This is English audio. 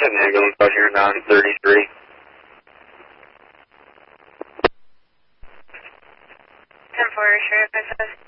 an ambulance out here on 33. 10-4, Sheriff SS.